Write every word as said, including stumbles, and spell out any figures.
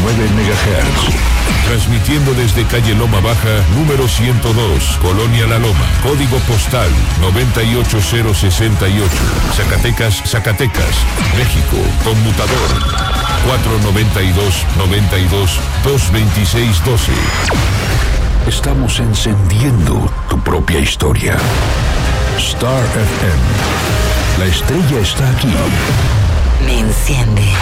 nueve megahertz. Transmitiendo desde calle Loma Baja, número ciento dos, Colonia La Loma. Código postal noventa y ocho cero sesenta y ocho. Zacatecas, Zacatecas, México. Conmutador cuatro noventa y dos, noventa y dos, dos veintiséis doce. Estamos encendiendo tu propia historia. Star F M. La estrella está aquí. Me enciende.